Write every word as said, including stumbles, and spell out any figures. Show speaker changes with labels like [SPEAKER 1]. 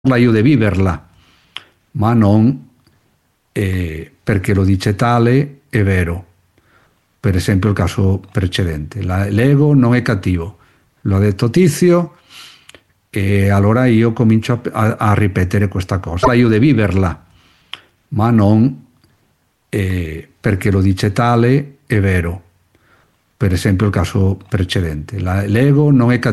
[SPEAKER 1] io di viverla, ma non eh, perché lo dice tale è vero. Per esempio il caso precedente, La- l'ego non è cattivo, lo ha detto Tizio e allora io comincio a, a- a ripetere questa cosa. Io di viverla, ma non eh, perché lo dice tale è vero. Per esempio il caso precedente, La- l'ego non è cattivo.